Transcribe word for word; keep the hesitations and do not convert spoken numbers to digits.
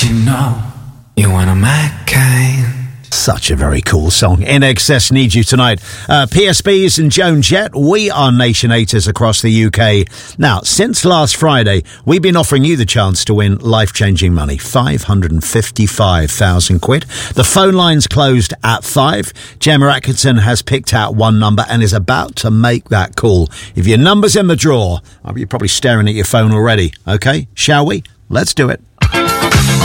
you know you want a my kind. Such a very cool song. In Excess Need You Tonight. Uh, P S Bs and Joan Jett, we are Nationators across the U K. Now, since last Friday, we've been offering you the chance to win life-changing money, five hundred fifty-five thousand quid. The phone line's closed at five. Gemma Atkinson has picked out one number and is about to make that call. If your number's in the drawer, you're probably staring at your phone already. Okay, shall we? Let's do it.